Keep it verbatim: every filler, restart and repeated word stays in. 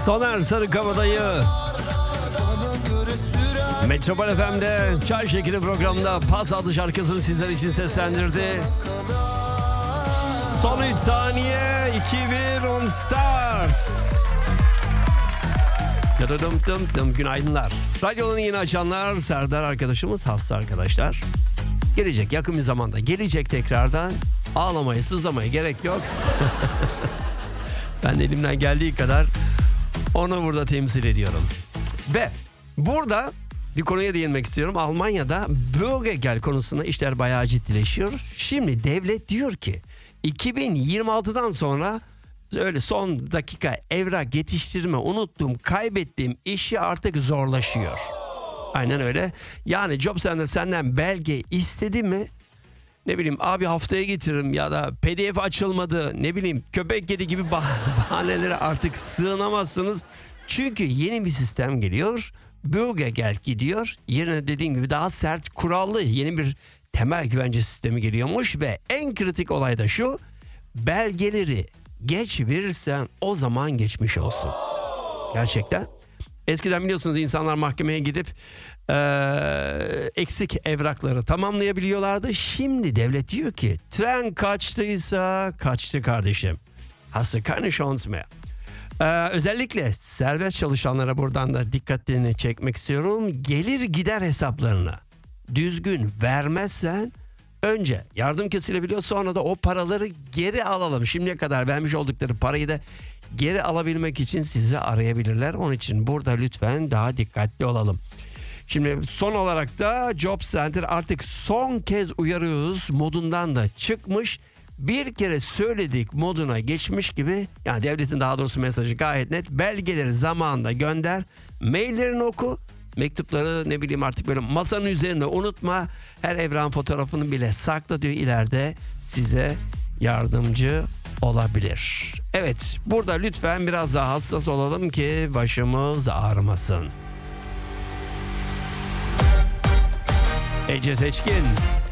Soner Sarıkabadayı Metropol F M'de Çay Şekeri programında Pas adlı şarkısını sizler için seslendirdi. Son üç saniye, iki bir on start. Dım dım dım. Günaydınlar. Radyolarını yeni açanlar, Serdar arkadaşımız, hasta arkadaşlar. Gelecek yakın bir zamanda, gelecek tekrardan. Ağlamaya, sızlamaya gerek yok. Ben de elimden geldiği kadar onu burada temsil ediyorum. Ve burada bir konuya değinmek istiyorum. Almanya'da Bürgergeld konusunda işler bayağı ciddileşiyor. Şimdi devlet diyor ki iki bin yirmi altıdan sonra öyle son dakika evrak yetiştirme, unuttuğum, kaybettiğim işi artık zorlaşıyor. Aynen öyle. Yani Job Center senden belge istedi mi? Ne bileyim abi haftaya getiririm ya da P D F açılmadı, ne bileyim köpek kedi gibi bah- bahanelere artık sığınamazsınız. Çünkü yeni bir sistem geliyor. Bürgergeld gidiyor. Yerine dediğim gibi daha sert, kurallı yeni bir temel güvence sistemi geliyormuş ve en kritik olay da şu: belgeleri geç verirsen o zaman geçmiş olsun. Gerçekten. Eskiden biliyorsunuz insanlar mahkemeye gidip ee, eksik evrakları tamamlayabiliyorlardı. Şimdi devlet diyor ki tren kaçtıysa kaçtı kardeşim. Hast du keine Chance mehr. Ee, özellikle serbest çalışanlara buradan da dikkatlerini çekmek istiyorum. Gelir gider hesaplarına düzgün vermezsen önce yardım kesilebiliyor, sonra da o paraları geri alalım. Şimdiye kadar vermiş oldukları parayı da geri alabilmek için sizi arayabilirler. Onun için burada lütfen daha dikkatli olalım. Şimdi son olarak da Job Center artık son kez uyarıyoruz modundan da çıkmış. Bir kere söyledik moduna geçmiş gibi. Yani devletin daha doğrusu mesajı gayet net. Belgeleri zamanında gönder. Maillerini oku. Mektupları ne bileyim artık böyle masanın üzerinde unutma. Her evran fotoğrafını bile sakla diyor, ileride size yardımcı olabilir. Evet, burada lütfen biraz daha hassas olalım ki başımız ağrımasın. Ece Seçkin.